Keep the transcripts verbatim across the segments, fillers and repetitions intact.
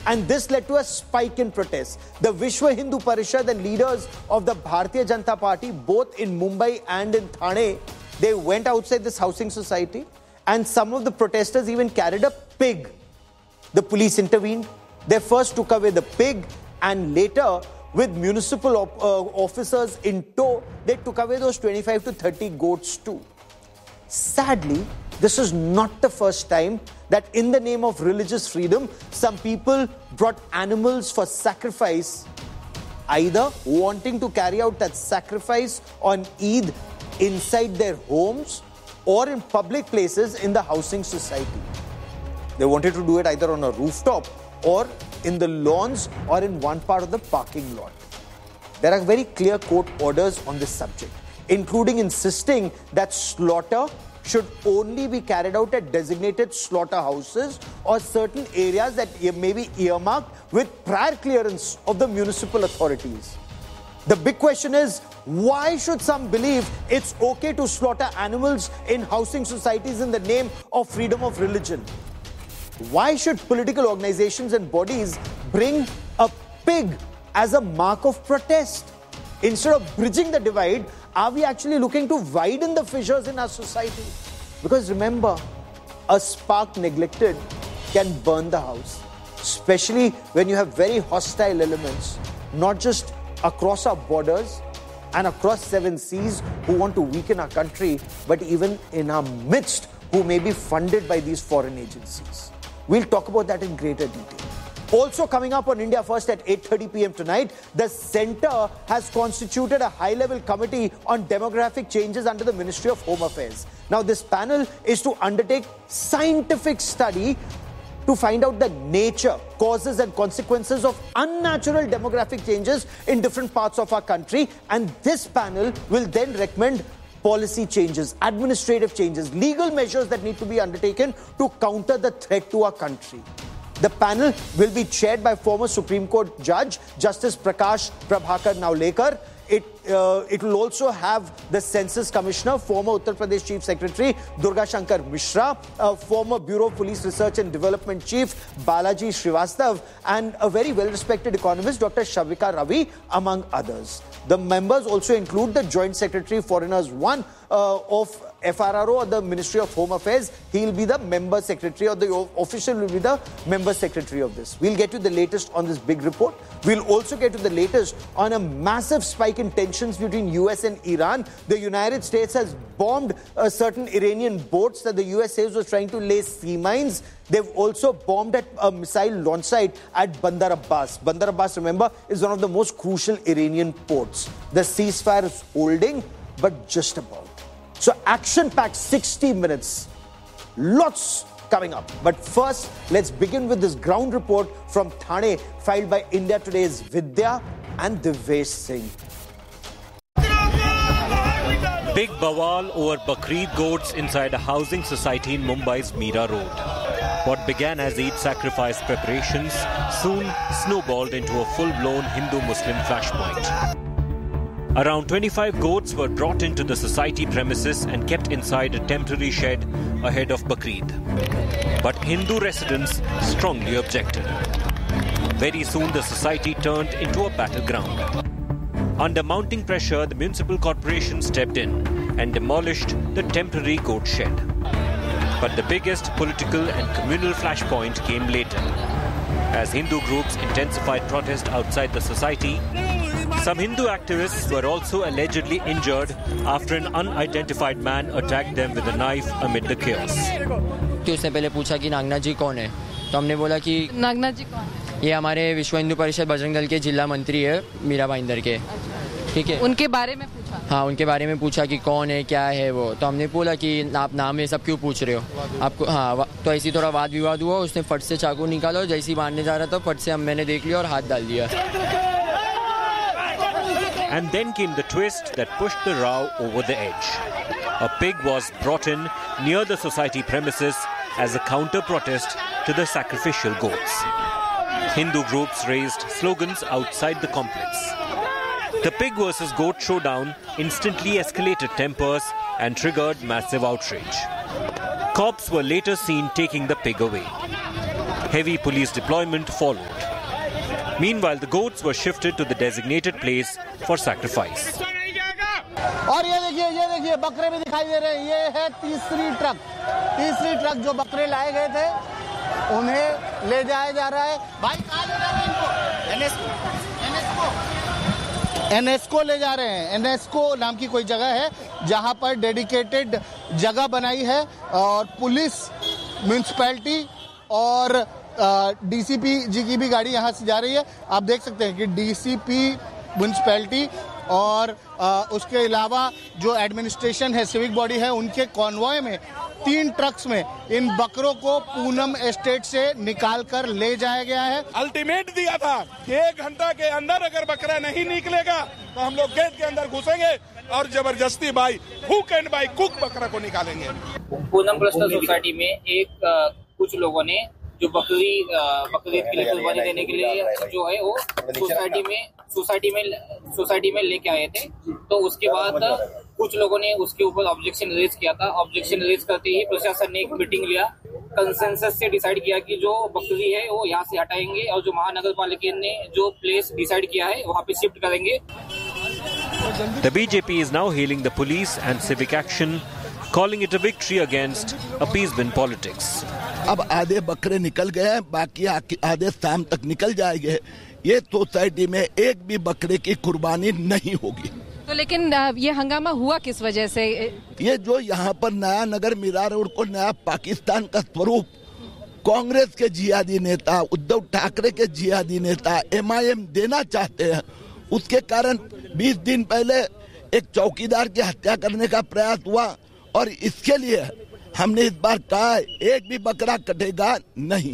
And this led to a spike in protests. The Vishwa Hindu Parishad and leaders of the Bharatiya Janata Party, both in Mumbai and in Thane, they went outside this housing society, and some of the protesters even carried a pig. The police intervened. They first took away the pig, and later, with municipal op- uh, officers in tow, they took away those twenty-five to thirty goats too. Sadly, this is not the first time that in the name of religious freedom, some people brought animals for sacrifice, either wanting to carry out that sacrifice on Eid inside their homes or in public places in the housing society. They wanted to do it either on a rooftop or in the lawns or in one part of the parking lot. There are very clear court orders on this subject, including insisting that slaughter should only be carried out at designated slaughterhouses or certain areas that may be earmarked with prior clearance of the municipal authorities. The big question is, why should some believe it's okay to slaughter animals in housing societies in the name of freedom of religion? Why should political organizations and bodies bring a pig as a mark of protest? Instead of bridging the divide, are we actually looking to widen the fissures in our society? Because remember, a spark neglected can burn the house, especially when you have very hostile elements, not just across our borders and across seven seas who want to weaken our country, but even in our midst who may be funded by these foreign agencies. We'll talk about that in greater detail. Also coming up on India First at eight thirty p.m. tonight, the Centre has constituted a high-level committee on demographic changes under the Ministry of Home Affairs. Now, this panel is to undertake scientific study to find out the nature, causes and consequences of unnatural demographic changes in different parts of our country. And this panel will then recommend policy changes, administrative changes, legal measures that need to be undertaken to counter the threat to our country. The panel will be chaired by former Supreme Court Judge Justice Prakash Prabhakar Naulekar. It, uh, it will also have the Census Commissioner, former Uttar Pradesh Chief Secretary Durga Shankar Mishra, uh, former Bureau of Police Research and Development Chief Balaji Srivastav, and a very well-respected economist, Doctor Shavika Ravi, among others. The members also include the Joint Secretary Foreigners one uh, of F R R O, or the Ministry of Home Affairs. He will be the member secretary, or the official will be the member secretary of this. We'll get to the latest on this big report. We'll also get to the latest on a massive spike in tensions between U S and Iran. The United States has bombed uh, certain Iranian boats that the U S says was trying to lay sea mines. They've also bombed at a missile launch site at Bandar Abbas. Bandar Abbas, remember, is one of the most crucial Iranian ports. The ceasefire is holding, but just about. So action-packed sixty minutes. Lots coming up. But first, let's begin with this ground report from Thane, filed by India Today's Vidya and Divyesh Singh. Big bawal over Bakrid goats inside a housing society in Mumbai's Mira Road. What began as Eid sacrifice preparations soon snowballed into a full-blown Hindu-Muslim flashpoint. Around twenty-five goats were brought into the society premises and kept inside a temporary shed ahead of Bakrid. But Hindu residents strongly objected. Very soon the society turned into a battleground. Under mounting pressure, the municipal corporation stepped in and demolished the temporary goat shed. But the biggest political and communal flashpoint came later. As Hindu groups intensified protest outside the society, some Hindu activists were also allegedly injured after an unidentified man attacked them with a knife amid the chaos. उसने पहले पूछा कि नागना जी कौन है, तो हमने बोला कि नागना जी कौन है? ये हमारे विश्व हिंदू परिषद बजरंग दल के जिला मंत्री है, मीरा भाईंदर के. ठीक है. उनके बारे में पूछा. हाँ, उनके बारे में पूछा कि कौन है, क्या है वो. तो हमने बोला कि आप नाम ये सब क्यों पूछ रहे हो? आपको हाँ, तो ऐसी थोड़ा वाद विवाद हुआ. उसने फट से चाकू निकाला और जैसे ही मारने जा रहा था, फट से हम मैंने देख लिया और हाथ डाल दिया. And then came the twist that pushed the row over the edge. A pig was brought in near the society premises as a counter-protest to the sacrificial goats. Hindu groups raised slogans outside the complex. The pig versus goat showdown instantly escalated tempers and triggered massive outrage. Cops were later seen taking the pig away. Heavy police deployment followed. Meanwhile, the goats were shifted to the designated place for sacrifice. और ये देखिए ये देखिए बकरे भी दिखाई दे रहे हैं। ये है तीसरी ट्रक तीसरी ट्रक जो बकरे लाए गए थे उन्हें ले जाया जा रहा है। भाई कहाँ ले जा रहे हैं इनको? एनएसको एनएसको ले जा रहे हैं। एनएसको नाम की कोई जगह है जहां पर डेडिकेटेड जगह बनाई है और पुलिस म्युनिसिपैलिटी और डीसीपी जी की भी गाड़ी यहां से जा रही है। आप देख सकते हैं कि डीसीपी म्युनिसिपैलिटी और आ, उसके अलावा जो एडमिनिस्ट्रेशन है सिविक बॉडी है उनके कॉन्वॉय में तीन ट्रक्स में इन बकरों को पूनम एस्टेट से निकाल कर ले जाया गया है। अल्टीमेट दिया था कि एक घंटा के अंदर अगर बकरा नहीं निकलेगा तो हम लोग गेट के अंदर घुसेंगे और जबरदस्ती by hook and by cook बकरा को निकालेंगे। पूनम क्लस्टर सोसाइटी में एक आ, कुछ लोगों ने जो बकरी बकरीद के लिए कुर्बानी देने के लिए जो है वो सोसाइटी में सोसाइटी में सोसाइटी में लेके आए थे। तो उसके बाद कुछ लोगों ने उसके ऊपर ऑब्जेक्शन रेज किया था। ऑब्जेक्शन रेज करते ही प्रशासन ने एक मीटिंग लिया, कंसेंसस से डिसाइड किया कि जो बकरी है वो यहाँ से हटाएंगे और जो महानगर पालिका ने जो प्लेस डिसाइड किया है वहाँ पे शिफ्ट करेंगे। The B J P is now hailing the police and civic action, calling it a victory against appeasement politics. अब आधे बकरे निकल गए हैं, बाकी आधे शाम तक निकल जाएंगे। ये सोसाइटी में एक भी बकरे की कुर्बानी नहीं होगी। तो लेकिन ये हंगामा हुआ किस वजह से? ये जो यहाँ पर नया नगर मीरा रोड को नया पाकिस्तान का स्वरूप कांग्रेस के जिहादी नेता उद्धव ठाकरे के जिहादी नेता एमआईएम देना चाहते हैं, उसके कारण बीस दिन पहले एक चौकीदार की हत्या करने का प्रयास हुआ और इसके लिए हमने इस बार कहा एक भी बकरा कटेगा नहीं।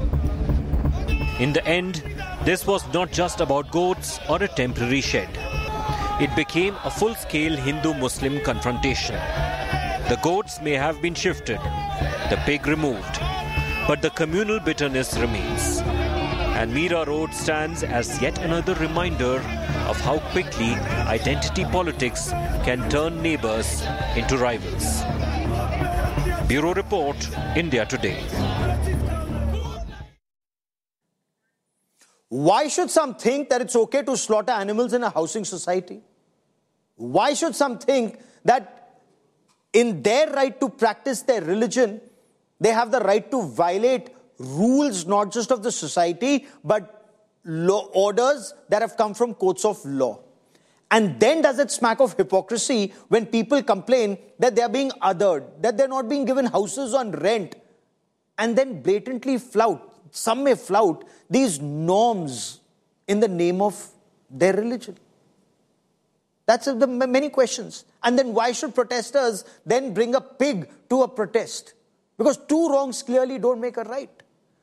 In the end, this was not just about goats or a temporary shed. It became a full-scale Hindu-Muslim confrontation. The goats may have been shifted, the pig removed, but the communal bitterness remains. And Meera Road stands as yet another reminder of how quickly identity politics can turn neighbors into rivals. Bureau Report, India Today. Why should some think that it's okay to slaughter animals in a housing society? Why should some think that in their right to practice their religion, they have the right to violate rules not just of the society, but law orders that have come from courts of law? And then does it smack of hypocrisy when people complain that they are being othered, that they're not being given houses on rent, and then blatantly flout, some may flout these norms in the name of their religion? That's the many questions. And then why should protesters then bring a pig to a protest? Because two wrongs clearly don't make a right.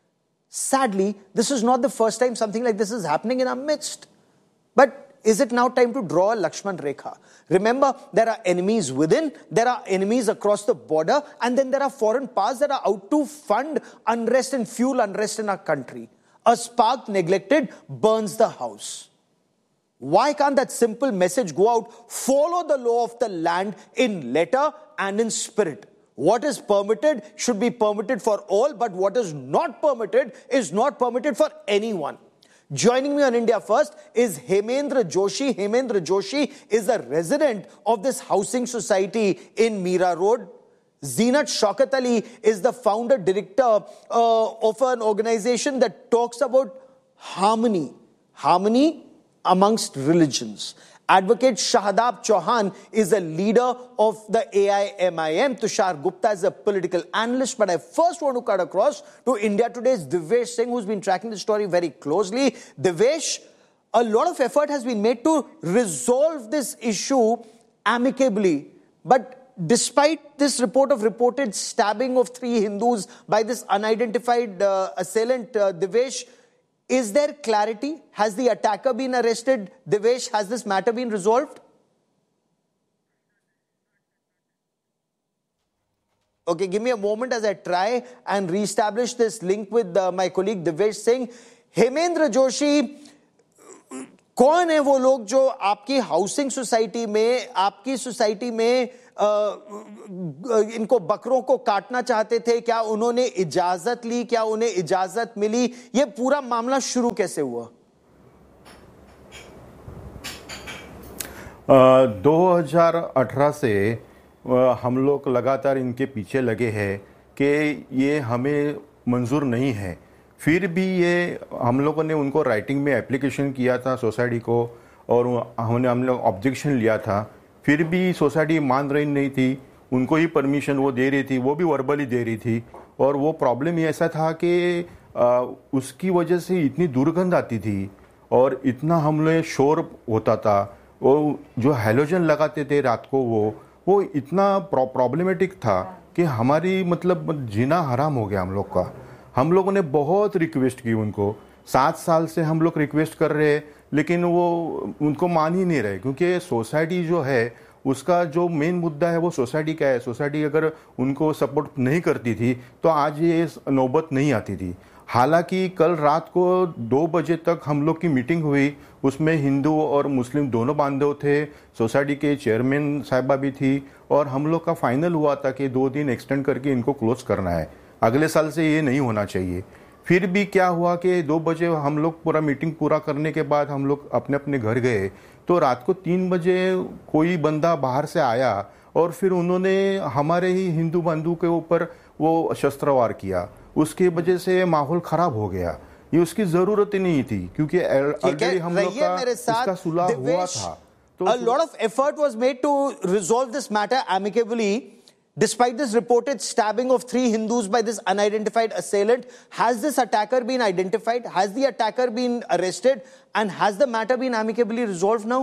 Sadly, this is not the first time something like this is happening in our midst. But is it now time to draw a Lakshman Rekha? Remember, there are enemies within, there are enemies across the border, and then there are foreign powers that are out to fund unrest and fuel unrest in our country. A spark neglected burns the house. Why can't that simple message go out? Follow the law of the land in letter and in spirit. What is permitted should be permitted for all, but what is not permitted is not permitted for anyone. Joining me on India First is Hemendra Joshi. Hemendra Joshi is a resident of this housing society in Meera Road. Zeenat Shaukat Ali is the founder director uh, of an organization that talks about harmony. Harmony amongst religions. Advocate Shahadab Chauhan is a leader of the A I M I M. Tushar Gupta is a political analyst. But I first want to cut across to India Today's Divesh Singh, who's been tracking the story very closely. Divesh, a lot of effort has been made to resolve this issue amicably. But despite this report of reported stabbing of three Hindus by this unidentified uh, assailant, uh, Divesh, is there clarity? Has the attacker been arrested? Divesh, has this matter been resolved? Okay, give me a moment as I try and re-establish this link with uh, my colleague Divesh Singh. Hemendra Joshi, कौन है वो लोग जो आपकी housing society में, आपकी society में इनको बकरों को काटना चाहते थे? क्या उन्होंने इजाजत ली? क्या उन्हें इजाजत मिली? ये पूरा मामला शुरू कैसे हुआ? दो हज़ार अठारह से आ, हम लोग लगातार इनके पीछे लगे हैं कि ये हमें मंजूर नहीं है। फिर भी ये हम लोगों ने उनको राइटिंग में एप्लीकेशन किया था सोसाइटी को, और हमने हम लोग ऑब्जेक्शन लिया था। फिर भी सोसाइटी मान रही नहीं थी, उनको ही परमिशन वो दे रही थी, वो भी वर्बली दे रही थी। और वो प्रॉब्लम ही ऐसा था कि आ, उसकी वजह से इतनी दुर्गंध आती थी और इतना हम लोग शोर होता था। वो जो हैलोजन लगाते थे रात को, वो वो इतना प्रॉब्लमेटिक था कि हमारी मतलब जीना हराम हो गया हम लोग का। हम लोगों ने बहुत रिक्वेस्ट की उनको, सात साल से हम लोग रिक्वेस्ट कर रहे हैं, लेकिन वो उनको मान ही नहीं रहे। क्योंकि सोसाइटी जो है उसका जो मेन मुद्दा है वो सोसाइटी का है। सोसाइटी अगर उनको सपोर्ट नहीं करती थी तो आज ये नौबत नहीं आती थी। हालांकि कल रात को दो बजे तक हम लोग की मीटिंग हुई, उसमें हिंदू और मुस्लिम दोनों बांधव थे, सोसाइटी के चेयरमैन साहिबा भी थी, और हम लोग का फाइनल हुआ था कि दो दिन एक्सटेंड करके इनको क्लोज करना है। अगले साल से ये नहीं होना चाहिए। फिर भी क्या हुआ कि दो बजे हम लोग पूरा मीटिंग पूरा करने के बाद हम लोग अपने अपने घर गए, तो रात को तीन बजे कोई बंदा बाहर से आया और फिर उन्होंने हमारे ही हिंदू बंधु के ऊपर वो शस्त्रवार किया। उसकी वजह से माहौल खराब हो गया। ये उसकी जरूरत ही नहीं थी, क्योंकि ऑलरेडी हम लोग का इसका सुलह हुआ था। तो a lot of effort was made to resolve this matter amicably. Despite this reported stabbing of three Hindus by this unidentified assailant, has this attacker been identified? Has the attacker been arrested? And has the matter been amicably resolved now?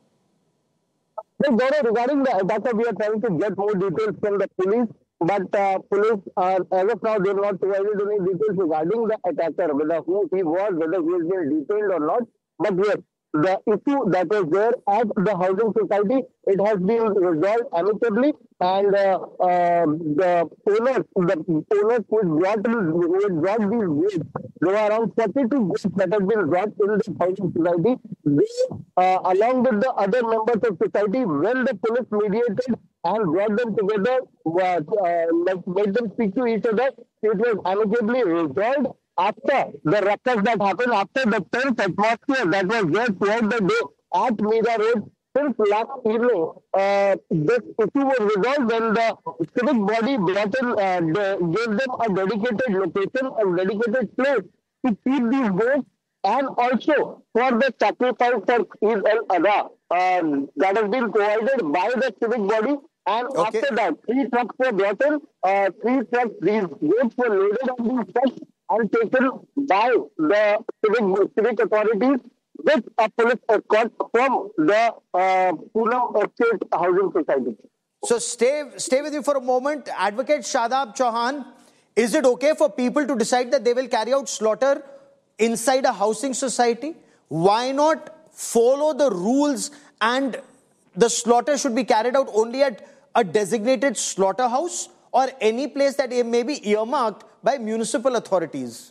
Regarding the attacker, we are trying to get more details from the police. But uh, police, uh, as of now, they have not provided any details regarding the attacker, whether who he was, whether he has been detained or not. But yes, the issue that was there at the housing society, it has been resolved amicably, and uh, uh, the owners, the owners who brought, who brought these goods, there were around forty-two goods that have been brought in the housing society. They, uh, along with the other members of society, when the police mediated and brought them together, uh, uh, made them speak to each other, it was amicably resolved. After the ruckus that happened, after the tense atmosphere that was there throughout the day at Mira Road, since last evening, uh, this issue was resolved when the civic body brought in, uh, the, gave them a dedicated location, a dedicated place to keep these goats, and also for the sacrifice for Eid al-Adha uh, that has been provided by the civic body. And okay. After that, three trucks were brought in, uh, three trucks, these goats were loaded on these trucks and taken by the civic, civic authorities with a police escort from the uh, Poonam Estate Housing Society. So stay, stay with you for a moment. Advocate Shadab Chauhan, is it okay for people to decide that they will carry out slaughter inside a housing society? Why not follow the rules, and the slaughter should be carried out only at a designated slaughterhouse or any place that may be earmarked by municipal authorities?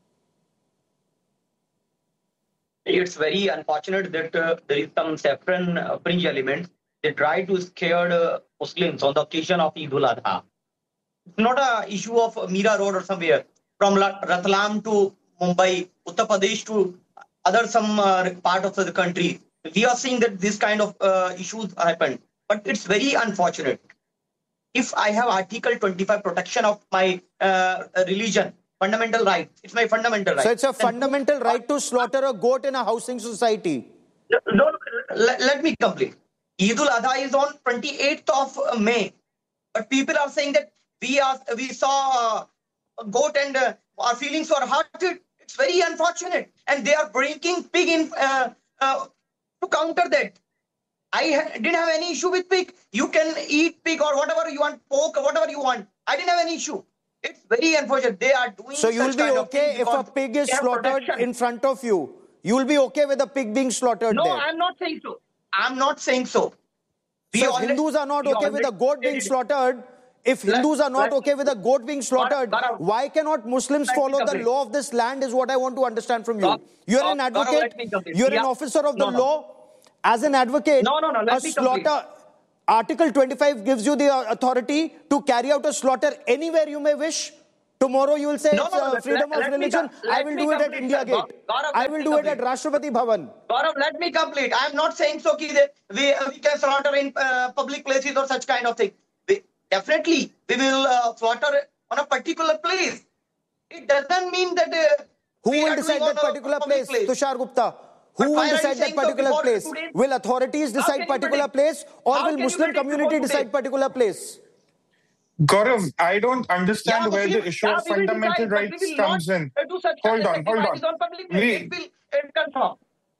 It's very unfortunate that uh, there is some saffron uh, fringe elements. They try to scare uh, Muslims on the occasion of Eid al-Adha. It's not an issue of Mira Road or somewhere. From Ratlam to Mumbai, Uttar Pradesh to other some uh, part of the country, we are seeing that this kind of uh, issues happen. But it's very unfortunate. If I have Article twenty-five protection of my uh, religion, fundamental right, it's my fundamental right. So it's a fundamental right to slaughter a goat in a housing society. No, no, let, let me complete. Eid al-Adha is on twenty-eighth of May. But people are saying that we are we saw a goat and uh, our feelings were hurted. It's very unfortunate. And they are breaking pig in uh, uh, to counter that. I ha didn't have any issue with pig. You can eat pig or whatever you want, pork or whatever you want. I didn't have any issue. It's very unfortunate. They are doing so you'll be okay if a pig is slaughtered in front of you. You'll be okay with a pig being slaughtered no, there? No, I'm not saying so. I'm not saying so. We so if Hindus are not okay with a goat being slaughtered, if Hindus are not okay with a goat being slaughtered, why cannot Muslims follow the law of this land is what I want to understand from you. You're an advocate, you're an officer of the law. As an advocate, no, no, no, let a slaughter, Article twenty-five gives you the authority to carry out a slaughter anywhere you may wish. Tomorrow you will say No, it's no, uh, let- freedom let- of let me religion. com- let I will me do it at complete, India sir. Gate. Gaurav, I let will me do it at complete. Rashtrapati Bhavan. Gaurav, let me complete. I am not saying so ki they- we, uh, we can slaughter in uh, public places or such kind of thing. We, definitely, we will uh, slaughter on a particular place. It doesn't mean that uh, Who we will are decide doing that on a particular public place? Tushar Gupta. But Who why will are you decide that saying so particular before place? two days? Will authorities How decide can you particular predict? place, or How will can you Muslim predict before community two decide days? particular place? Gaurav, I don't understand Yeah, where Muslim, the issue yeah, of we will fundamental decide, but we rights will not comes in. uh, do such Hold kind of on, hold sacrifices on. on public place. It We, will uh, confirm.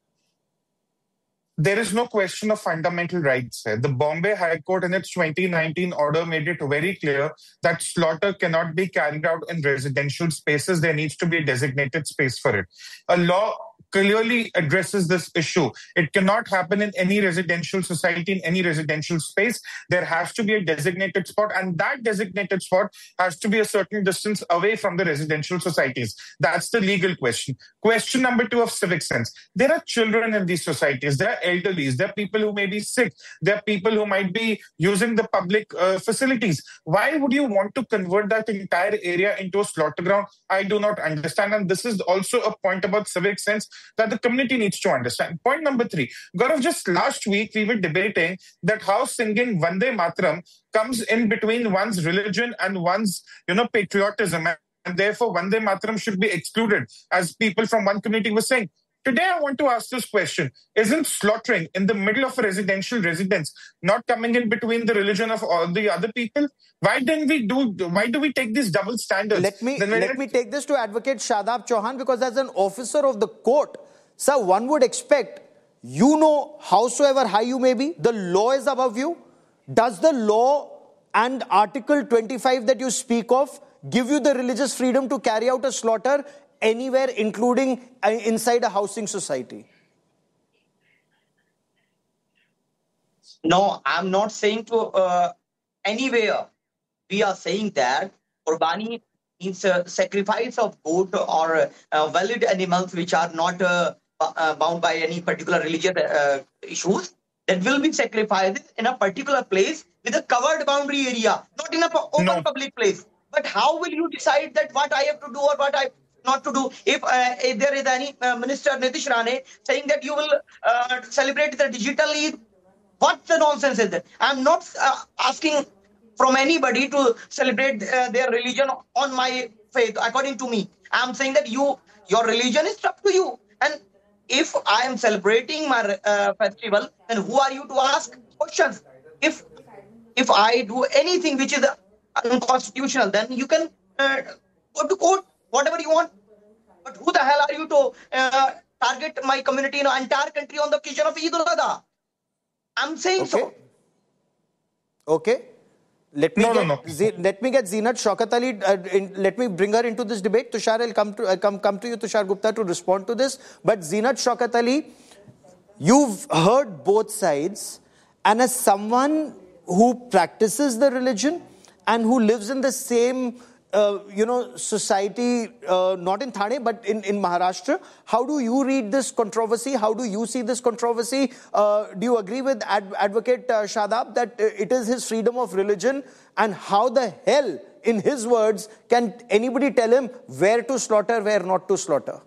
there is no question of fundamental rights here. The Bombay High Court in its twenty nineteen order made it very clear that slaughter cannot be carried out in residential spaces. There needs to be a designated space for it. A law clearly addresses this issue. It cannot happen in any residential society, in any residential space. There has to be a designated spot, and that designated spot has to be a certain distance away from the residential societies. That's the legal question. Question number two of civic sense. There are children in these societies. There are elderlies. There are people who may be sick. There are people who might be using the public uh, facilities. Why would you want to convert that entire area into a slaughter ground? I do not understand. And this is also a point about civic sense that the community needs to understand. Point number three. Gaurav, just last week we were debating that how singing Vande Mataram comes in between one's religion and one's, you know, patriotism. And therefore Vande Mataram should be excluded, as people from one community were saying. Today, I want to ask this question. Isn't slaughtering in the middle of a residential residence not coming in between the religion of all the other people? Why didn't we do, why do we take these double standards? Let me, Then let it, me take this to Advocate Shadab Chauhan, because as an officer of the court, sir, one would expect, you know, howsoever high you may be, the law is above you. Does the law and Article twenty-five that you speak of give you the religious freedom to carry out a slaughter anywhere, including inside a housing society? No, I'm not saying to uh, anywhere. We are saying that Qurbani means uh, sacrifice of goat or uh, valid animals which are not uh, uh, bound by any particular religious uh, issues, that will be sacrificed in a particular place with a covered boundary area, not in an open No. public place. But how will you decide that what I have to do or what I not to do? If, uh, if there is any uh, Minister Nitish Rane saying that you will uh, celebrate the digital Eid, what the nonsense is that? I'm not uh, asking from anybody to celebrate uh, their religion on my faith, according to me. I'm saying that you, your religion is up to you. And if I am celebrating my uh, festival, then who are you to ask questions? If if I do anything which is unconstitutional, then you can uh, go to court, whatever you want. But who the hell are you to uh, target my community in the entire country on the occasion of Eid al-Adha? I'm saying Okay. so. Okay. Let me No, no, get, no. Z- let me get Zeenat Shaukat Ali, uh, in, let me bring her into this debate. Tushar, I'll come to, uh, come, come to you, Tushar Gupta, to respond to this. But Zeenat Shaukat Ali, you've heard both sides, and as someone who practices the religion and who lives in the same uh, you know, society, uh, not in Thane, but in, in Maharashtra, how do you read this controversy? How do you see this controversy? Uh, do you agree with Ad- Advocate uh, Shadab that uh, it is his freedom of religion? And how the hell, in his words, can anybody tell him where to slaughter, where not to slaughter?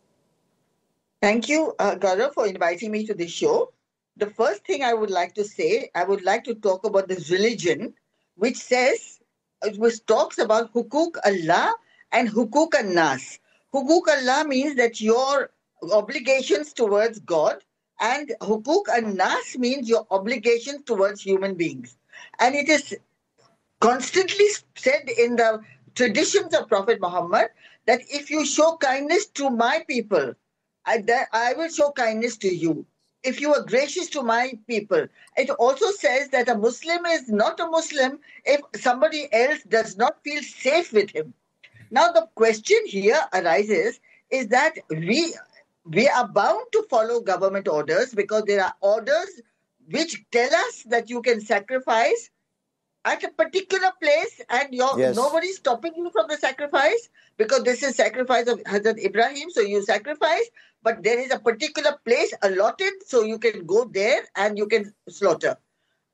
Thank you, uh, Gaurav, for inviting me to this show. The first thing I would like to say, I would like to talk about this religion, which says, which talks about hukuk Allah and hukuk an-nas. Hukuk Allah means that your obligations towards God, and hukuk an-nas means your obligations towards human beings. And it is constantly said in the traditions of Prophet Muhammad that if you show kindness to my people, I, that I will show kindness to you. If you are gracious to my people. It also says that a Muslim is not a Muslim if somebody else does not feel safe with him. Now the question here arises is that we we are bound to follow government orders because there are orders which tell us that you can sacrifice at a particular place and you're, Yes. nobody's stopping you from the sacrifice because this is sacrifice of Hazrat Ibrahim, so you sacrifice, but there is a particular place allotted so you can go there and you can slaughter.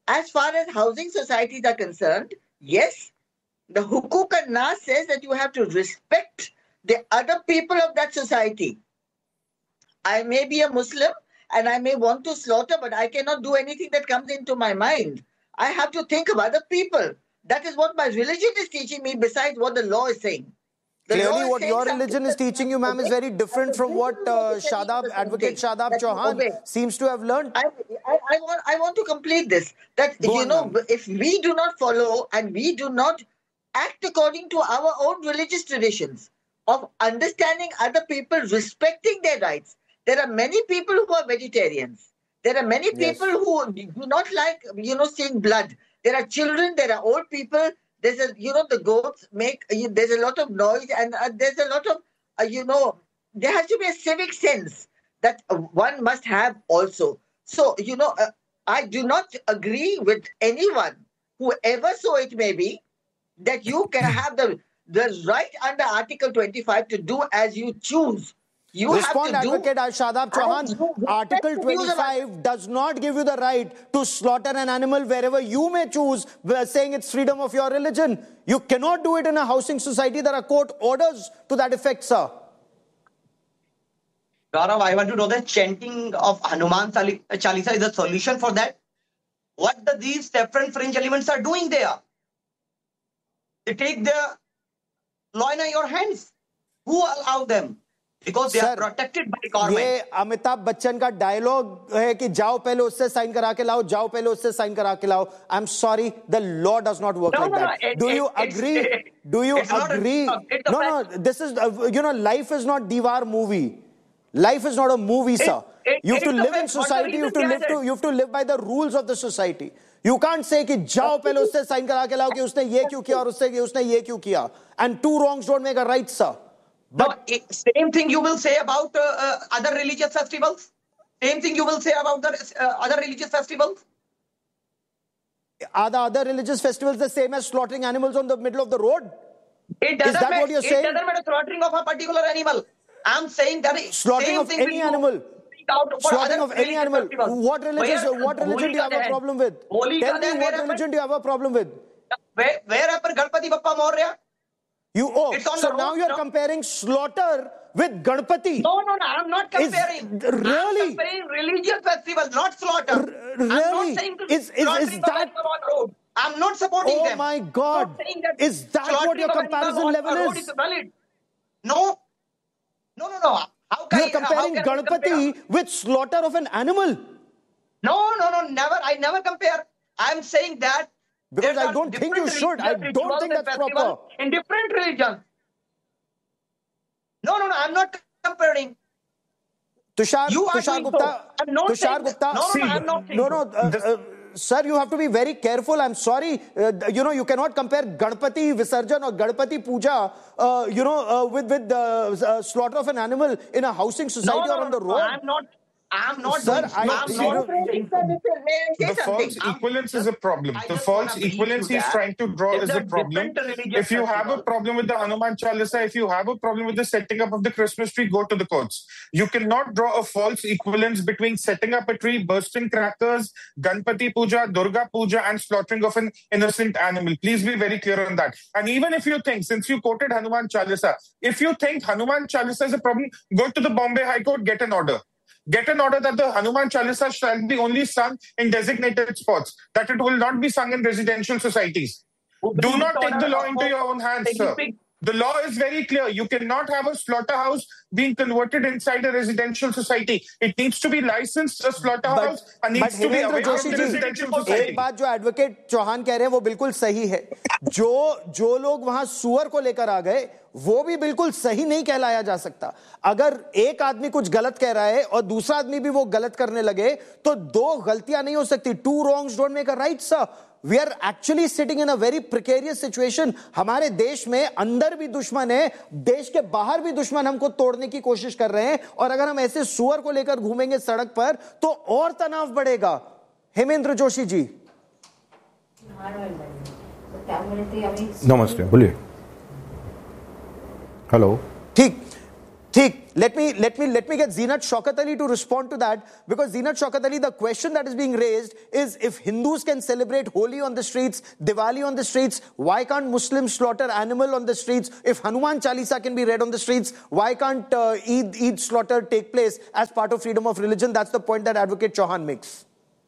as far as housing societies are concerned, yes, the Hukuk an-Nas says that you have to respect the other people of that society. I may be a Muslim and I may want to slaughter, but I cannot do anything that comes into my mind. I have to think of other people. That is what my religion is teaching me, besides what the law is saying. The Clearly, what your religion is teaching you, ma'am, is very different from what uh, Shadab, Advocate Shadab Chauhan seems to have learned. I, I, I, want, I want to complete this. That, Go you on, know, ma'am. If we do not follow and we do not act according to our own religious traditions of understanding other people, respecting their rights. There are many people who are vegetarians. There are many people yes. who do not like, you know, seeing blood. There are children, there are old people. There's a, you know, the goats make, there's a lot of noise and uh, there's a lot of, uh, you know, there has to be a civic sense that uh, one must have also. So, you know, uh, I do not agree with anyone, whoever so it may be, that you can have the, the right under Article twenty-five to do as you choose. You Respond, have to Advocate do, Shadab Chauhan. Article twenty-five does not give you the right to slaughter an animal wherever you may choose, saying it's freedom of your religion. You cannot do it in a housing society. There are court orders to that effect, sir. Gaurav, I want to know the chanting of Hanuman Chalisa is a solution for that. What the, these different fringe elements are doing there? They take the law in your hands. Who allow them? Because they Sir, are protected by government. ये अमिताभ बच्चन का dialogue है कि जाओ पहले उससे sign करा के लाओ, जाओ पहले उससे साइन करा के लाओ. I'm sorry, the law does not work no, like no, that. No, it, Do it, you agree? It, Do you agree? A, no, no, this is, uh, you know, life is not Diwar movie. Life is not a movie, it, sir. It, you have to live fact. in society, you have to live to, you have to live by the rules of the society. You can't say कि जाओ पहले उससे sign करा के लाओ कि उसने ये क्यों किया और उससे कि उसने ये क्यों किया. And two wrongs don't make a right, sir. But no, it, same thing you will say about uh, uh, other religious festivals. Same thing you will say about the uh, other religious festivals. Are the other religious festivals the same as slaughtering animals on the middle of the road? It doesn't Is that matter, what you're it saying? It doesn't matter slaughtering of a particular animal. I'm saying that slaughtering same of thing any animal. Slaughtering of any animal. Festivals. What religion? What religion do you have a problem with? Tell me what religion do you have a problem with? Where, wherever Ganpati Bappa Maurya. You oh, so now you're no? comparing slaughter with Ganpati. No, no, no, I'm not comparing. Is, really? I'm comparing religious festival, not slaughter. R really? I'm not saying to is, is, is that... on road. I'm not supporting oh them. Oh my God. That is that what your comparison level is? is valid. No. No, no, no. How can you're comparing how can Ganpati with slaughter of an animal. No, no, no, never. I never compare. I'm saying that because I don't think you should. I don't think that's proper. In different religions. No, no, no. I'm not comparing. Tushar, you Tushar Gupta. So. I'm not Tushar Gupta. No, no, no, I'm not no, no. Uh, uh, sir, you have to be very careful. I'm sorry. Uh, you know, you cannot compare Ganpati Visarjan or Ganpati Puja, uh, you know, uh, with with the uh, slaughter of an animal in a housing society no, no, or on the road. I'm not. I'm not. Sir, doing, I, I'm not. The false equivalence is a problem. The false equivalence he's trying to draw is a problem. If you have a problem with the Hanuman Chalisa, if you have a problem with the setting up of the Christmas tree, go to the courts. You cannot draw a false equivalence between setting up a tree, bursting crackers, Ganpati Puja, Durga Puja, and slaughtering of an innocent animal. Please be very clear on that. And even if you think, since you quoted Hanuman Chalisa, if you think Hanuman Chalisa is a problem, go to the Bombay High Court, get an order. Get an order that the Hanuman Chalisa shall be only sung in designated spots, that it will not be sung in residential societies. Do not take the law into your own hands, sir. The law is very clear. You cannot have a slaughterhouse being converted inside a residential society. It needs to be licensed, a slaughterhouse, but, and needs to be away from the residential society. एक बात जो advocate Chauhan कह रहे हैं वो बिल्कुल सही है. जो जो लोग वहां सुअर को लेकर आ गए वो भी बिल्कुल सही नहीं कहलाया जा सकता. अगर एक आदमी कुछ गलत कह रहा है और दूसरा आदमी भी वो गलत करने लगे तो दो गलतियां नहीं हो सकती. Two wrongs don't make a right, sir. We are actually sitting in a very precarious situation. हमारे देश में अंदर भी दुश्मन है, देश के बाहर भी दुश्मन हमको तोड़ने की कोशिश कर रहे हैं, और अगर हम ऐसे सुअर को लेकर घूमेंगे सड़क पर तो और तनाव बढ़ेगा. हेमेंद्र जोशी जी. नमस्ते, बोलिए. हेलो. ठीक ठीक Let me, let me, let me get Zeenat Shaukat Ali to respond to that, because Zeenat Shaukat Ali, the question that is being raised is, if Hindus can celebrate Holi on the streets, Diwali on the streets, why can't Muslims slaughter animal on the streets? If Hanuman Chalisa can be read on the streets, why can't uh, Eid, Eid slaughter take place as part of freedom of religion? That's the point that Advocate Chauhan makes.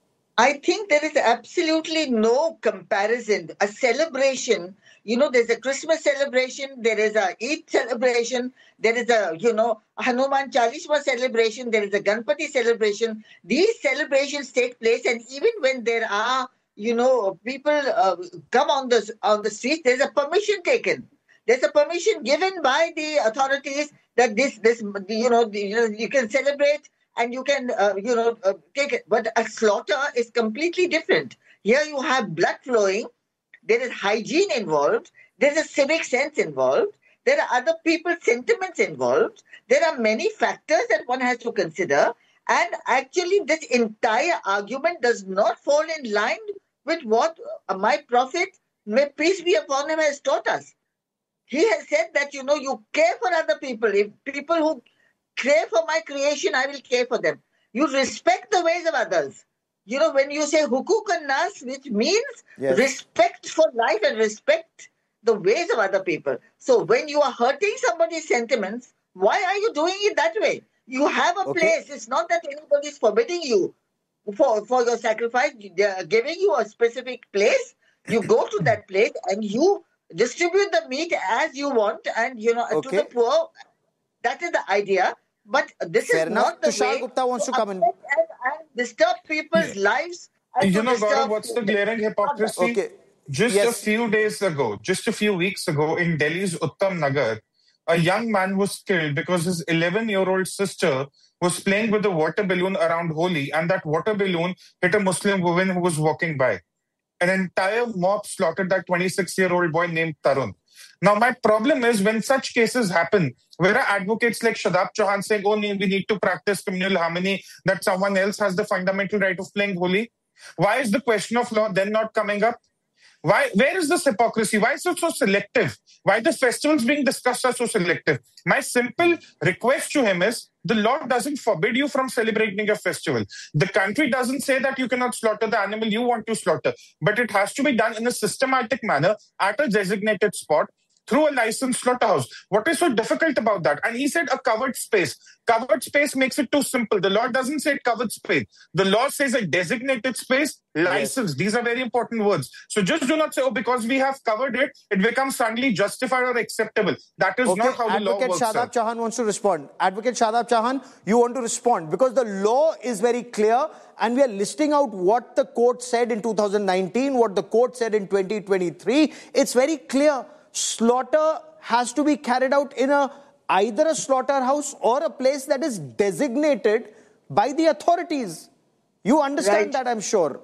I think there is absolutely no comparison. A celebration, you know, there's a Christmas celebration, there is a Eid celebration, there is a, you know, Hanuman Chalisa celebration, there is a Ganpati celebration. These celebrations take place, and even when there are, you know, people uh, come on the, on the street, there's a permission taken. There's a permission given by the authorities that this, this you know, you can celebrate and you can, uh, you know, uh, take it. But a slaughter is completely different. Here you have blood flowing. There is hygiene involved. There is a civic sense involved. There are other people's sentiments involved. There are many factors that one has to consider. And actually, this entire argument does not fall in line with what my Prophet, may peace be upon him, has taught us. He has said that, you know, you care for other people. If people who care for my creation, I will care for them. You respect the ways of others. You know, when you say hukuk an-nas, which means yes. respect for life and respect the ways of other people. So when you are hurting somebody's sentiments, why are you doing it that way? You have a okay. place. It's not that anybody is forbidding you for, for your sacrifice. They are giving you a specific place. You go to that place and you distribute the meat as you want, and, you know, okay. to the poor. That is the idea. But this Fair is enough. not the Tushar way Gupta wants to, to come in and, and disturb people's yeah. lives. And you know, Gaurav, what's the glaring hypocrisy? Okay. Just yes. a few days ago, just a few weeks ago, in Delhi's Uttam Nagar, a young man was killed because his eleven-year-old sister was playing with a water balloon around Holi, and that water balloon hit a Muslim woman who was walking by. An entire mob slaughtered that twenty-six-year-old boy named Tarun. Now, my problem is when such cases happen, where are advocates like Shadab Chauhan saying, oh, we need to practice communal harmony, that someone else has the fundamental right of playing Holi? Why is the question of law then not coming up? Why? Where is this hypocrisy? Why is it so selective? Why the festivals being discussed are so selective? My simple request to him is, the law doesn't forbid you from celebrating a festival. The country doesn't say that you cannot slaughter the animal you want to slaughter, but it has to be done in a systematic manner at a designated spot through a licensed slaughterhouse. What is so difficult about that? And he said a covered space. Covered space makes it too simple. The law doesn't say covered space. The law says a designated space, licensed. Yes. These are very important words. So just do not say, oh, because we have covered it, it becomes suddenly justified or acceptable. That is okay. not how Advocate the law works. Advocate Shadab Chauhan wants to respond. Advocate Shadab Chauhan, you want to respond because the law is very clear and we are listing out what the court said in two thousand nineteen, what the court said in twenty twenty-three. It's very clear. Slaughter has to be carried out in a either a slaughterhouse or a place that is designated by the authorities. You understand right. that, I'm sure.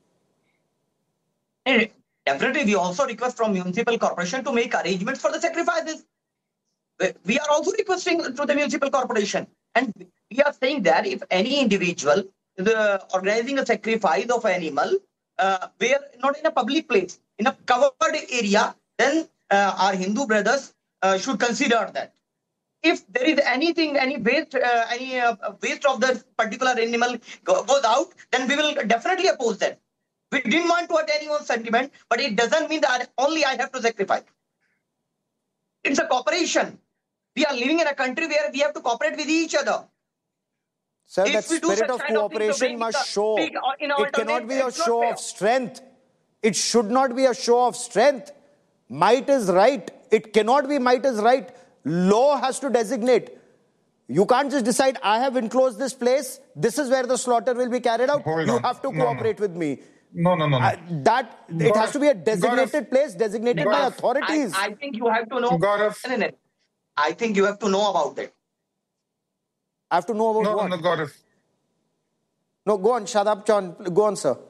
And definitely, we also request from municipal corporation to make arrangements for the sacrifices. We are also requesting to the municipal corporation, and we are saying that if any individual is uh, organizing a sacrifice of an animal, uh, where not in a public place, in a covered area, then Uh, our Hindu brothers uh, should consider that. If there is anything, any waste, uh, any uh, waste of the particular animal go, goes out, then we will definitely oppose that. We didn't want to hurt anyone's sentiment, but it doesn't mean that only I have to sacrifice. It's a cooperation. We are living in a country where we have to cooperate with each other. Sir, if that spirit of cooperation must show. It cannot be a show of strength. It should not be a show of strength. Might is right. It cannot be might is right. Law has to designate. You can't just decide, I have enclosed this place. This is where the slaughter will be carried out. Hold you on. have to cooperate no, no. with me. No, no, no. no. Uh, that, Gaurav, it has to be a designated Gaurav, place, designated Gaurav, by authorities. I, I think you have to know. Gaurav. I think you have to know about it. I have to know about no, what? No, no, Gaurav. No, go on, Shadab Chauhan. Go on, sir.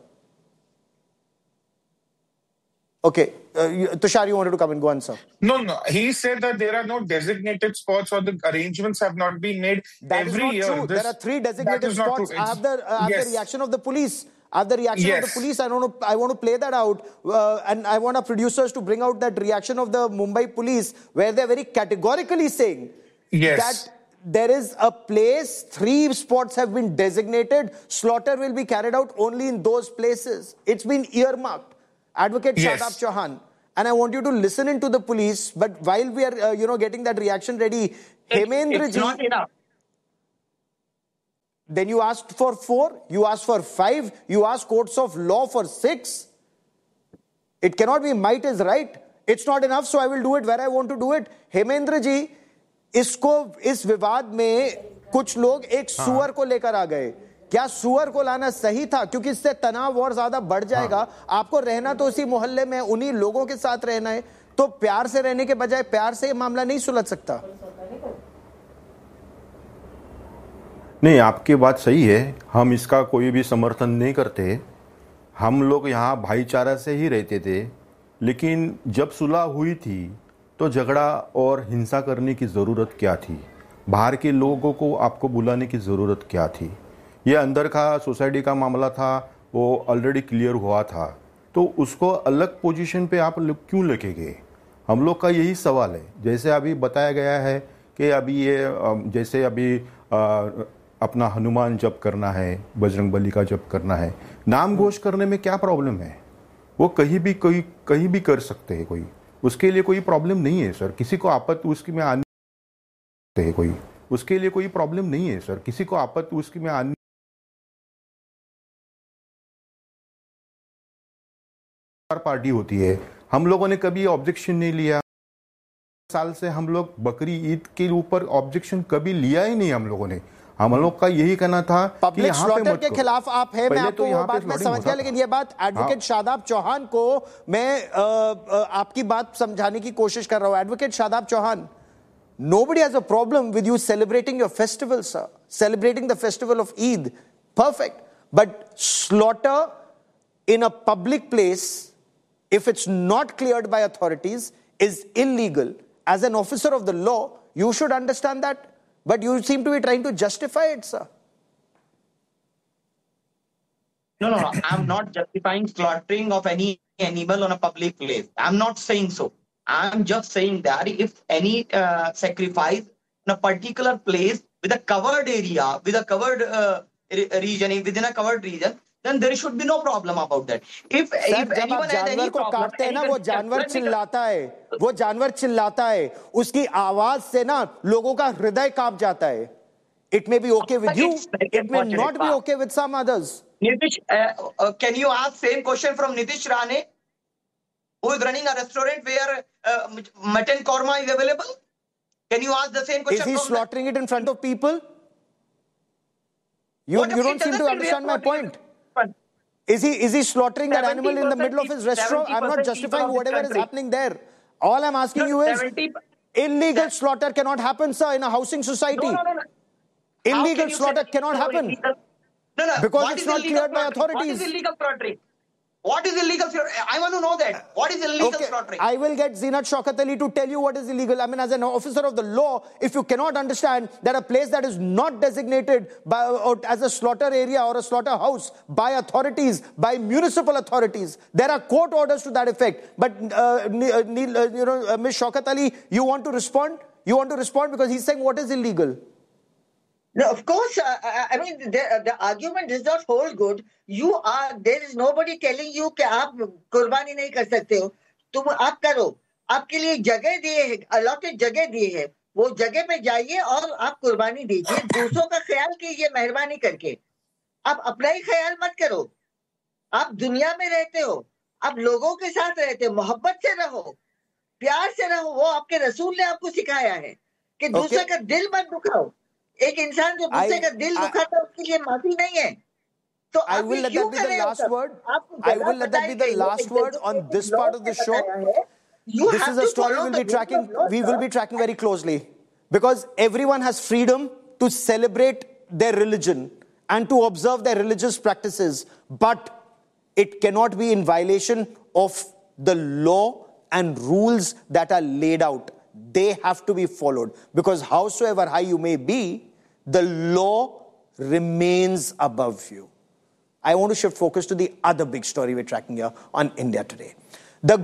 Okay, uh, Tushar, you wanted to come in. Go on, sir. No, no. He said that there are no designated spots or the arrangements have not been made that every is not year. True. This, there are three designated spots. I have, the, uh, I have yes. the reaction of the police. I have the reaction yes. of the police. I want to, I want to play that out. Uh, and I want our producers to bring out that reaction of the Mumbai police where they're very categorically saying yes. that there is a place, three spots have been designated. Slaughter will be carried out only in those places. It's been earmarked. Advocate Yes. Shadab Chauhan. And I want you to listen into the police. But while we are, uh, you know, getting that reaction ready, Hemendra It's ji, not enough. then you asked for four, you asked for five, you asked courts of law for six. It cannot be might is right. It's not enough, so I will do it where I want to do it. Hemendra ji, इसको इस विवाद में कुछ लोग एक सुअर को लेकर आ गए. क्या सुअर को लाना सही था? क्योंकि इससे तनाव और ज्यादा बढ़ जाएगा. आपको रहना तो उसी मोहल्ले में उन्हीं लोगों के साथ रहना है, तो प्यार से रहने के बजाय प्यार से ये मामला नहीं सुलझ सकता. नहीं, आपकी बात सही है. हम इसका कोई भी समर्थन नहीं करते. हम लोग यहाँ भाईचारा से ही रहते थे. लेकिन जब सुलह हुई थी तो झगड़ा और हिंसा करने की ज़रूरत क्या थी? बाहर के लोगों को आपको बुलाने की ज़रूरत क्या थी? ये अंदर का सोसाइटी का मामला था, वो ऑलरेडी क्लियर हुआ था, तो उसको अलग पोजीशन पे आप लोग क्यों लेके गए? हम लोग का यही सवाल है. जैसे अभी बताया गया है कि अभी ये जैसे अभी अपना हनुमान जप करना है, बजरंगबली का जप करना है, नाम घोष करने में क्या प्रॉब्लम है? वो कहीं भी कोई कहीं भी कर सकते हैं, कोई उसके लिए कोई प्रॉब्लम नहीं है सर. किसी को आपत्ति उसकी में आने है कोई उसके लिए कोई प्रॉब्लम नहीं है सर. किसी को आपत्ति उसकी में आने पार्टी होती है. हम लोगों ने कभी ऑब्जेक्शन नहीं लिया. साल से हम लोग बकरी ईद के ऊपर ऑब्जेक्शन कभी लिया ही नहीं. हम लोगों ने हम लोग का यही कहना था कि यहाँ पे मत के खिलाफ आप है. मैं आपको तो वो बात में समझ गया, लेकिन ये बात एडवोकेट शादाब चौहान को मैं आ, आ, आपकी बात समझाने की कोशिश कर रहा हूं. Advocate Shadab Chauhan, nobody has a problem with you celebrating your festival, sir. Celebrating the festival of Eid, perfect. But slaughter in a public place, if it's not cleared by authorities, is illegal. As an officer of the law, you should understand that. But you seem to be trying to justify it, sir. No, no, no. I'm not justifying slaughtering of any animal on a public place. I'm not saying so. I'm just saying that if any uh, sacrifice in a particular place with a covered area, with a covered uh, re region, within a covered region, then there should be no problem about that. If, Sir, if जब anyone आप has जानवर any को problem, काटते हैं ना, any वो जानवर let me- चिल्लाता है, वो जानवर चिल्लाता है, उसकी आवाज से ना लोगों का हृदय कांप जाता है. It may be okay with you, It's very it may unfortunate, not be Pa. okay with some others. Nitish, uh, uh, can you ask same question from Nitish Rane, who is running a restaurant where uh, mutton korma is available? Can you ask the same question Is he from slaughtering it in front of people? You, What if you he don't seem to doesn't understand wear my point. clothes? Is he is he slaughtering that animal in the middle of his restaurant? I'm not seventy percent justifying people of this whatever is country. happening there. All I'm asking No, you is, seventy illegal slaughter cannot happen, sir, in a housing society. No, no, no, no. How Illegal can you slaughter say cannot so happen. illegal? No, no. Because What it's is not illegal cleared by slaughtering? What authorities. is illegal slaughtering? What is illegal slaughtering? I want to know that. What is illegal Okay, slaughtering? I will get Zinat Shaukat Ali to tell you what is illegal. I mean, as an officer of the law, if you cannot understand that a place that is not designated by, or as a slaughter area or a slaughterhouse by authorities, by municipal authorities, there are court orders to that effect. But, uh, uh, Neil, uh, you know, uh, Miz Shaukat Ali, you want to respond? You want to respond because he's saying what is illegal? No, of course. Uh, I I mean, the, the argument does not hold good. You are there is nobody telling you कि आप कुर्बानी नहीं कर सकते हो. तुम आप करो. आपके लिए जगह दिए है, अलॉटेड जगह दिए है. वो जगह पे जाइए और आप कुर्बानी दीजिए. दूसरों का ख्याल कीजिए मेहरबानी करके. आप अपना ही ख्याल मत करो. आप दुनिया में रहते हो. आप लोगों के साथ रहते हो. मोहब्बत से रहो. प्यार से रहो. वो आपके रसूल ने आपको सिखाया है कि दूसरे का दिल मत दुखाओ. एक इंसान जो दूसरे का दिल दुखाता है उसके लिए माफी नहीं है. तो I will let that be the last word. I will let that be the last word on this part of the show. This is a story we'll be tracking. We will be tracking very closely because everyone has freedom to celebrate their religion and to observe their religious practices, but it cannot be in violation of the law and rules that are laid out. They have to be followed because howsoever high you may be, the law remains above you. I want to shift focus to the other big story we're tracking here on India Today. The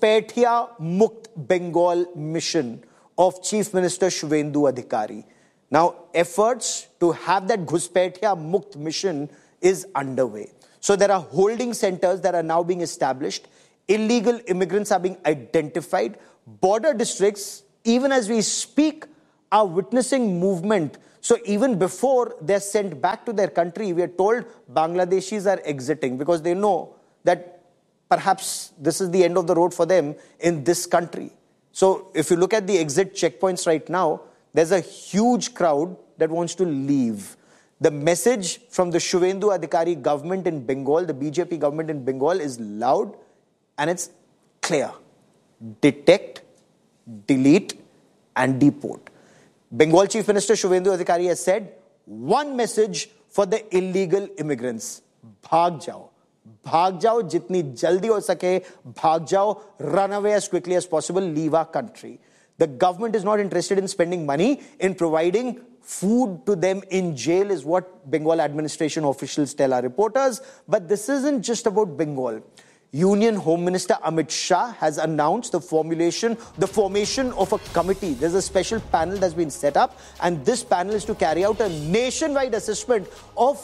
Ghuspetia Mukt Bengal mission of Chief Minister Shubhendu Adhikari. Now, efforts to have that Ghuspatia Mukt mission is underway. So there are holding centers that are now being established. Illegal immigrants are being identified. Border districts, even as we speak, are witnessing movement. So even before they're sent back to their country, we are told Bangladeshis are exiting because they know that perhaps this is the end of the road for them in this country. So if you look at the exit checkpoints right now, there's a huge crowd that wants to leave. The message from the Shubhendu Adhikari government in Bengal, the B J P government in Bengal, is loud and it's clear. Detect, delete, and deport. Bengal Chief Minister Shubhendu Adhikari has said, one message for the illegal immigrants. Bhag jao. Bhag jao, jitni jaldi ho sake, bhag jao, run away as quickly as possible, leave our country. The government is not interested in spending money in providing food to them in jail, is what Bengal administration officials tell our reporters. But this isn't just about Bengal. Union Home Minister Amit Shah has announced the formulation, the formation of a committee. There's a special panel that's been set up, and this panel is to carry out a nationwide assessment of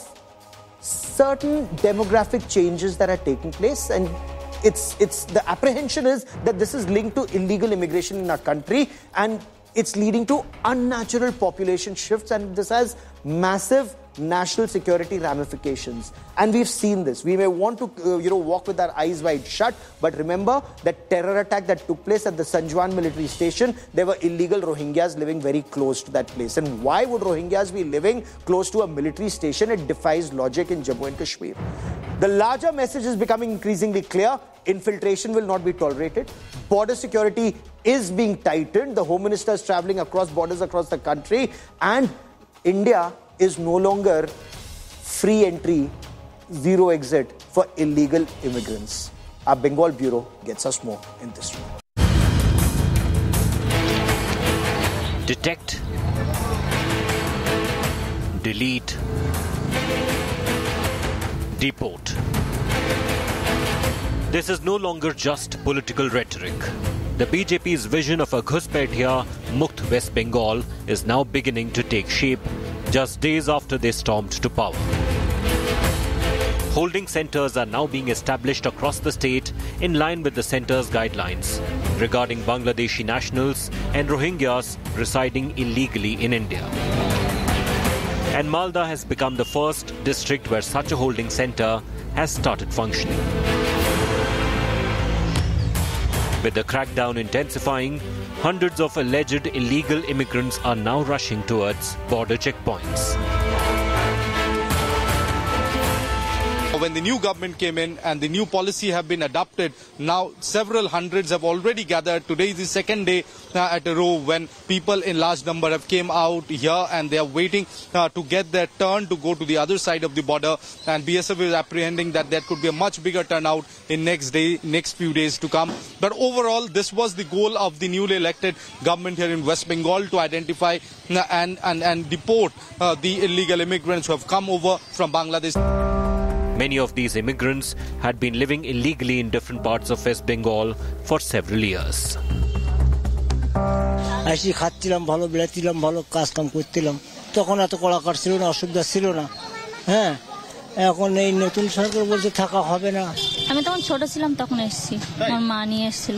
certain demographic changes that are taking place. And it's it's the apprehension is that this is linked to illegal immigration in our country, and it's leading to unnatural population shifts, and this has massive national security ramifications. And we've seen this. We may want to, uh, you know, walk with our eyes wide shut, but remember that terror attack that took place at the Sanjwan military station, there were illegal Rohingyas living very close to that place. And why would Rohingyas be living close to a military station? It defies logic in Jammu and Kashmir. The larger message is becoming increasingly clear. Infiltration will not be tolerated. Border security is being tightened. The Home Minister is traveling across borders across the country, and India is no longer free entry, zero exit for illegal immigrants. Our Bengal Bureau gets us more in this room. Detect, delete, deport. This is no longer just political rhetoric. The B J P's vision of a Ghuspatia Mukt West Bengal is now beginning to take shape just days after they stormed to power. Holding centers are now being established across the state in line with the center's guidelines regarding Bangladeshi nationals and Rohingyas residing illegally in India. And Malda has become the first district where such a holding center has started functioning. With the crackdown intensifying, hundreds of alleged illegal immigrants are now rushing towards border checkpoints. When the new government came in and the new policy have been adopted, now several hundreds have already gathered. Today is the second day uh, at a row when people in large number have came out here and they are waiting uh, to get their turn to go to the other side of the border. And B S F is apprehending that there could be a much bigger turnout in next day, next few days to come. But overall, this was the goal of the newly elected government here in West Bengal, to identify uh, and, and, and deport uh, the illegal immigrants who have come over from Bangladesh. Many of these immigrants had been living illegally in different parts of West Bengal for several years. আসি খাচ্ছিলাম ভালো বেড়াচ্ছিলাম ভালো কাজ কাম করতেলাম তখন এত কড়াকড় ছিল না অসুবিধা ছিল না হ্যাঁ এখন এই নতুন সরকার বলতে থাকা হবে না আমি তখন ছোট ছিলাম তখন এসেছি আমার মা নিয়ে এসেছিল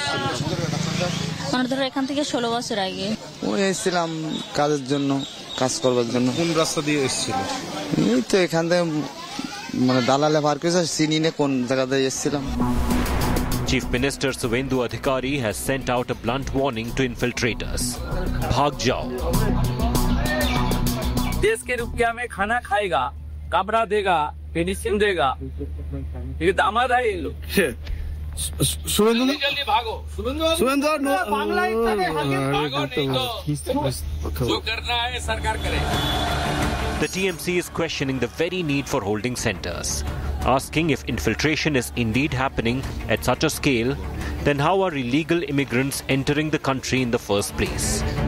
মানে ধরো এখান থেকে ষোলো বছর আগে ওই এসেছিলাম কাজের জন্য কাজ করবার জন্য কোন রাস্তা দিয়ে এসেছিল এই তো এখান থেকে মানে দালালে পার করেছে চিনি না কোন জায়গাতে এসেছিলাম Chief Minister Shubhendu Adhikari has sent out a blunt warning to infiltrators. Bhag jao. देश के रुपया में खाना खाएगा, कपड़ा देगा, पेंशन देगा। ये दामाद है ये लोग। शुभेंदु जल्दी भागो। शुभेंदु बांग्ला इतने भागो नहीं तो जो करना है सरकार करे। The T M C is questioning the very need for holding centers, asking if infiltration is indeed happening at such a scale, then how are illegal immigrants entering the country in the first place?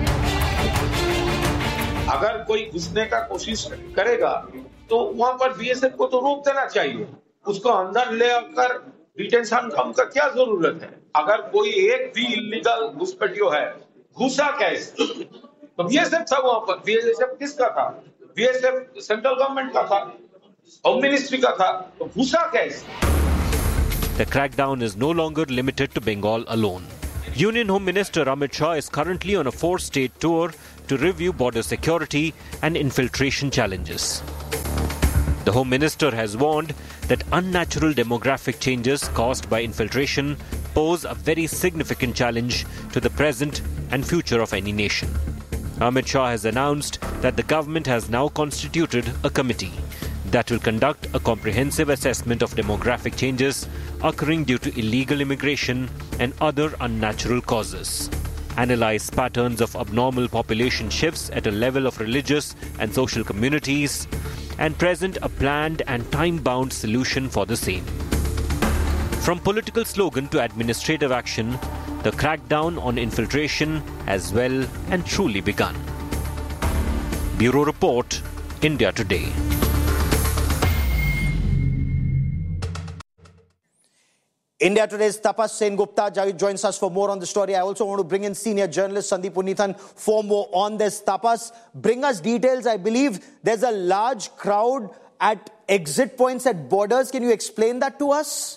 अगर कोई घुसने का कोशिश करेगा तो वहां पर B S F को तो रोक देना चाहिए, उसको अंदर लेकर डिटेंशन का क्या जरूरत है? अगर कोई एक भी इलीगल घुसपैठियो है, घुसा कैसे, तो बीएसएफ था वहां पर। बीएसएफ किसका था? बीएसएफ सेंट्रल गवर्नमेंट का था, होम मिनिस्ट्री का था, तो घुसा कैसे? The crackdown is no longer limited to Bengal alone. Union Home Minister Amit Shah is currently on a four-state tour to review border security and infiltration challenges. The Home Minister has warned that unnatural demographic changes caused by infiltration pose a very significant challenge to the present and future of any nation. Amit Shah has announced that the government has now constituted a committee that will conduct a comprehensive assessment of demographic changes occurring due to illegal immigration and other unnatural causes, analyze patterns of abnormal population shifts at a level of religious and social communities, and present a planned and time-bound solution for the same. From political slogan to administrative action, the crackdown on infiltration has well and truly begun. Bureau Report, India Today. India Today's Tapas Sengupta joins us for more on the story. I also want to bring in senior journalist Sandeep Unnithan for more on this. Tapas, bring us details. I believe there's a large crowd at exit points at borders. Can you explain that to us?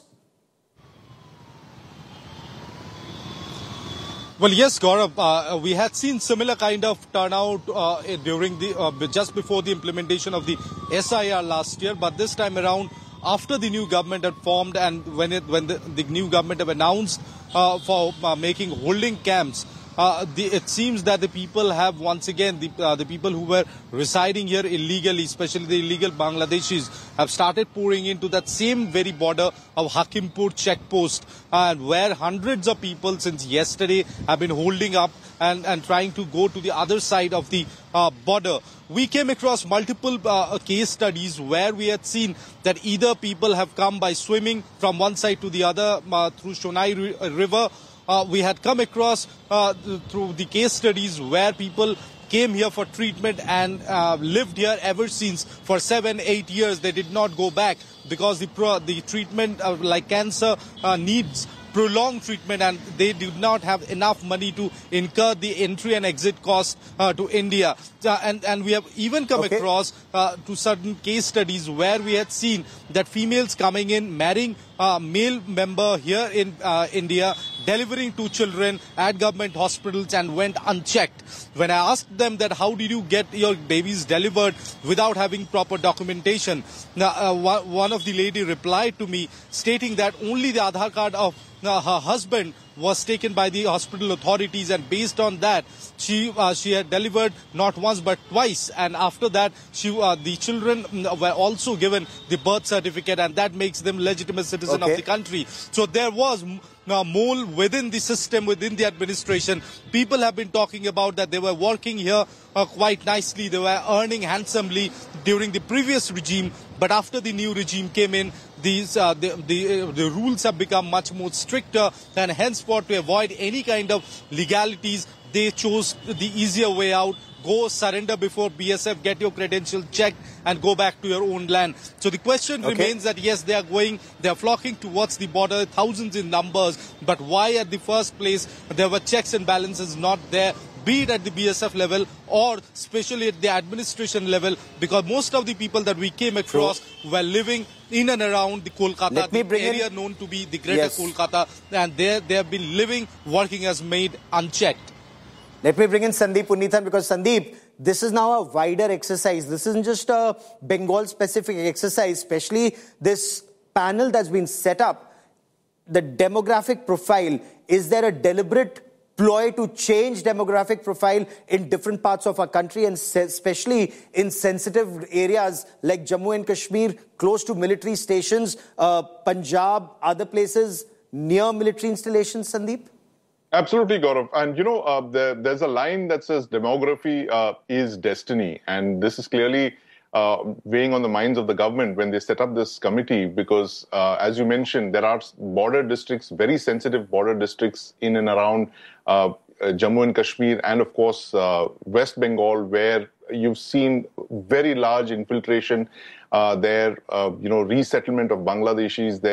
Well, yes, Gaurav, uh, we had seen similar kind of turnout uh, during the uh, just before the implementation of the S I R last year, but this time around, after the new government had formed and when it when the, the new government have announced uh, for uh, making holding camps, uh, the, it seems that the people have once again, the, uh, the people who were residing here illegally, especially the illegal Bangladeshis, have started pouring into that same very border of Hakimpur checkpost, and uh, where hundreds of people since yesterday have been holding up and, and trying to go to the other side of the uh, border. We came across multiple uh, case studies where we had seen that either people have come by swimming from one side to the other uh, through Shonai River. Uh, we had come across uh, through the case studies where people came here for treatment and uh, lived here ever since for seven, eight years. They did not go back because the pro the treatment uh, like cancer uh, needs prolonged treatment, and they did not have enough money to incur the entry and exit cost uh, to India. Uh, and, and we have even come okay. across uh, to certain case studies where we had seen that females coming in, marrying a male member here in uh, India, delivering two children at government hospitals and went unchecked. When I asked them that how did you get your babies delivered without having proper documentation, now, uh, one of the lady replied to me stating that only the Aadhaar card of uh, her husband was taken by the hospital authorities, and based on that she uh, she had delivered not once but twice, and after that she uh, the children were also given the birth certificate, and that makes them legitimate citizen okay. of the country. So there was uh, mole within the system, within the administration. People have been talking about that they were working here uh, quite nicely, they were earning handsomely during the previous regime, but after the new regime came in, these uh, the the, uh, the rules have become much more stricter, and henceforth, to avoid any kind of legalities, they chose the easier way out. Go surrender before B S F, get your credentials checked and go back to your own land. So the question okay. remains that yes, they are going, they are flocking towards the border, thousands in numbers, but why at the first place there were checks and balances not there, be it at the B S F level or especially at the administration level, because most of the people that we came across True. were living in and around the Kolkata, the area in... known to be the Greater yes. Kolkata, and there they have been living, working as maid, unchecked. Let me bring in Sandeep Unnithan, because Sandeep, this is now a wider exercise. This isn't just a Bengal-specific exercise, especially this panel that's been set up. The demographic profile, is there a deliberate ploy to change demographic profile in different parts of our country, and especially in sensitive areas like Jammu and Kashmir, close to military stations, uh, Punjab, other places near military installations, Sandeep? Absolutely, Gaurav. And, you know, uh, the, there's a line that says demography uh, is destiny. And this is clearly uh, weighing on the minds of the government when they set up this committee, because, uh, as you mentioned, there are border districts, very sensitive border districts in and around uh, Jammu and Kashmir, and, of course, uh, West Bengal, where you've seen very large infiltration uh, there, uh, you know, resettlement of Bangladeshis there.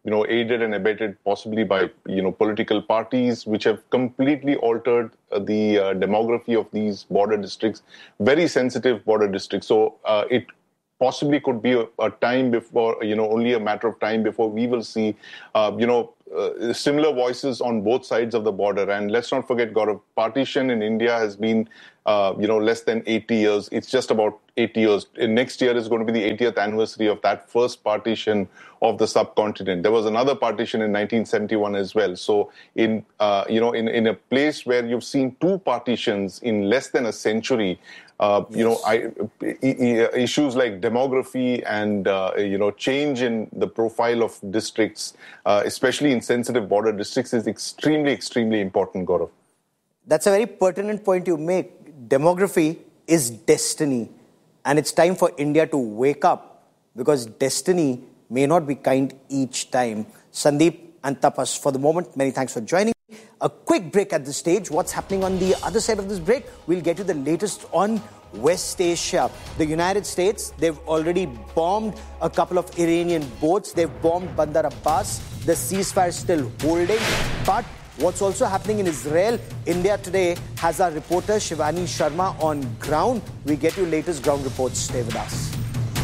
you know, aided and abetted possibly by, you know, political parties, which have completely altered uh, the uh, demography of these border districts, very sensitive border districts. So uh, it possibly could be a, a time before, you know, only a matter of time before we will see, uh, you know, uh, similar voices on both sides of the border. And let's not forget, Gaurav, partition in India has been, uh, you know, less than eighty years. It's just about eighty years. In next year is going to be the eightieth anniversary of that first partition of the subcontinent. There was another partition in nineteen seventy-one as well. So in, uh, you know, in, in a place where you've seen two partitions in less than a century, Uh, you yes. know, I, issues like demography and, uh, you know, change in the profile of districts, uh, especially in sensitive border districts, is extremely, extremely important, Gaurav. That's a very pertinent point you make. Demography is destiny. And it's time for India to wake up, because destiny may not be kind each time. Sandeep and Tapas, for the moment, many thanks for joining. A quick break at this stage. What's happening on the other side of this break? We'll get you the latest on West Asia. The United States, they've already bombed a couple of Iranian boats. They've bombed Bandar Abbas. The ceasefire is still holding. But what's also happening in Israel? India Today has our reporter Shivani Sharma on ground. We get you latest ground reports. Stay with us.